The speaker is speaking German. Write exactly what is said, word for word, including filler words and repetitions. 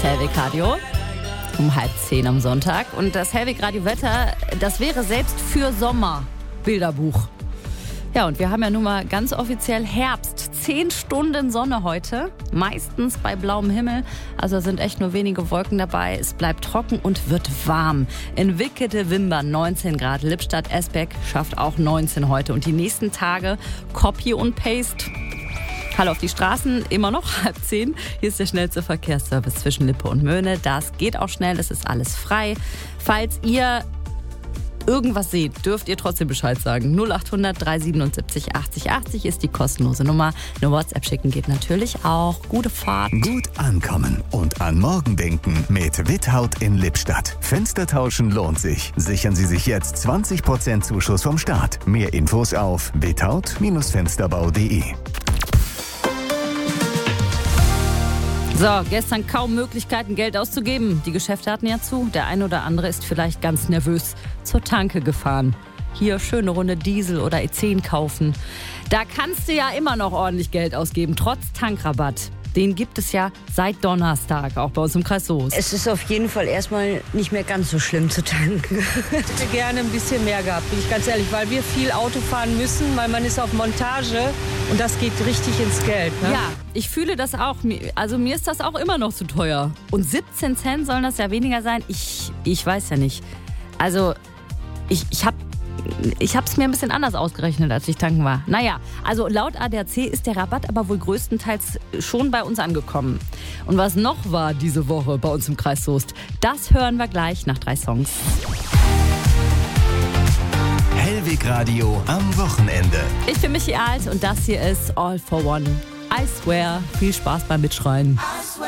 Hellwig Radio um halb zehn am Sonntag. Und das Hellwig Radio Wetter, das wäre selbst für Sommer Bilderbuch. Ja, und wir haben ja nun mal ganz offiziell Herbst. Zehn Stunden Sonne heute, meistens bei blauem Himmel. Also sind echt nur wenige Wolken dabei. Es bleibt trocken und wird warm. In Wickede-Wimbern neunzehn Grad. Lippstadt, Esbeck schafft auch neunzehn heute. Und die nächsten Tage Copy und Paste. Hallo auf die Straßen, immer noch halb zehn. Hier ist der schnellste Verkehrsservice zwischen Lippe und Möhne. Das geht auch schnell, es ist alles frei. Falls ihr irgendwas seht, dürft ihr trotzdem Bescheid sagen. null acht hundert drei siebenundsiebzig achtzig achtzig ist die kostenlose Nummer. Eine WhatsApp schicken geht natürlich auch. Gute Fahrt. Gut ankommen und an morgen denken mit Withaut in Lippstadt. Fenster tauschen lohnt sich. Sichern Sie sich jetzt zwanzig Prozent Zuschuss vom Staat. Mehr Infos auf withaut Fensterbau punkt de. So, gestern kaum Möglichkeiten, Geld auszugeben. Die Geschäfte hatten ja zu. Der ein oder andere ist vielleicht ganz nervös zur Tanke gefahren. Hier schöne Runde Diesel oder E zehn kaufen. Da kannst du ja immer noch ordentlich Geld ausgeben, trotz Tankrabatt. Den gibt es ja seit Donnerstag, auch bei uns im Kreis Soest. Es ist auf jeden Fall erstmal nicht mehr ganz so schlimm zu tanken. Ich hätte gerne ein bisschen mehr gehabt, bin ich ganz ehrlich, weil wir viel Auto fahren müssen, weil man ist auf Montage und das geht richtig ins Geld. Ne? Ja, ich fühle das auch. Also mir ist das auch immer noch zu teuer. Und siebzehn Cent sollen das ja weniger sein? Ich, ich weiß ja nicht. Also ich, ich habe Ich habe es mir ein bisschen anders ausgerechnet, als ich tanken war. Naja, also laut A D A C ist der Rabatt aber wohl größtenteils schon bei uns angekommen. Und was noch war diese Woche bei uns im Kreis Soest, das hören wir gleich nach drei Songs. Hellwig Radio am Wochenende. Ich bin Michi Alt und das hier ist All for One. I swear, viel Spaß beim Mitschreien.